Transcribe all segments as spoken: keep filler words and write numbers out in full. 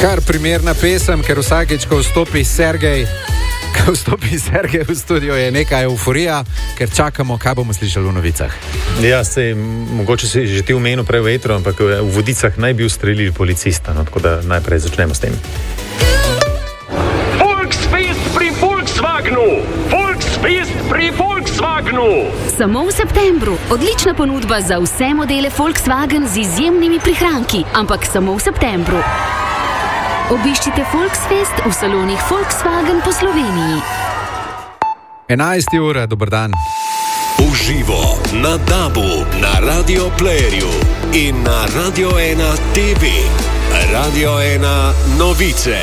Kar primerna pesem, ker vsakeč, ko vstopi Sergej, ko vstopi Sergej v studio, je neka euforija, ker čakamo, kaj bomo slišali v novicah. Ja, sej, mogoče si že ti omenil prej v etru, ampak v Vodicah naj bi ustrelili policista, no, tako da najprej začnemo s tem. Volksfest pri Volkswagenu! Volksfest pri Volkswagenu! Samo v septembru. Odlična ponudba za vse modele Volkswagen z izjemnimi prihranki, ampak samo v septembru. Obiščite Volksfest v salonih Volkswagen po Sloveniji. enajsta ura, dober dan. Uživo na DAB-u, na Radio Playerju in na Radio ena T V. Radio ena novice.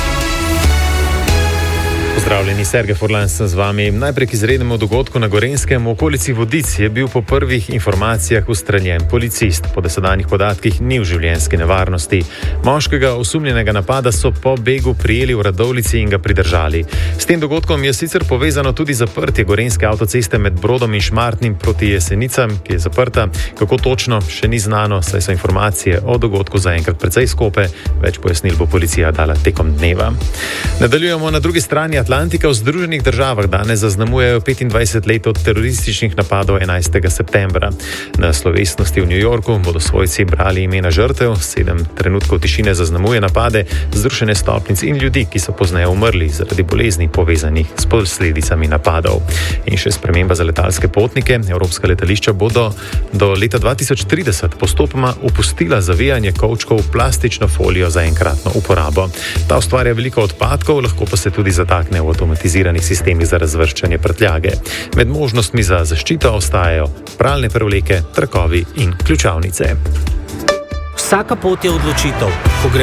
Pozdravljeni, Sergej Furlan sem z vami. Najprej k izrednemu dogodku na Gorenjskem. V okolici Vodic je bil po prvih informacijah ustranjen policist. Po dosedanjih podatkih ni v življenjski nevarnosti. Moškega osumljenega napada so po begu prijeli v Radovljici in ga pridržali. S tem dogodkom je sicer povezano tudi zaprtje gorenjske avtoceste med Brodom in Šmartnim proti Jesenicam, ki je zaprta. Kako točno, še ni znano, saj so informacije o dogodku zaenkrat precej skope. Več pojasnil bo policija dala tekom dneva. Nadaljujemo na drugi strani Atlantika. V Združenih državah danes zaznamujejo petindvajset let od terorističnih napadov enajstega septembra. Na slovesnosti v New Yorku bodo svojci brali imena žrtev, sedem trenutkov tišine zaznamuje napade, zrušene stopnic in ljudi, ki so pozneje umrli zaradi bolezni povezanih s posledicami napadov. In še sprememba za letalske potnike. Evropska letališča bodo do leta dva tisoč trideset postopoma opustila zavijanje kovčkov v plastično folijo za enkratno uporabo. Ta ustvarja veliko odpadkov, lahko pa se tudi zatakne v avtomatiziranih sistemih za razvrščanje prtljage. Med možnostmi za zaščito ostajajo pralne prevleke, trakovi in ključavnice. Vsaka pot je odločitev. Ko gre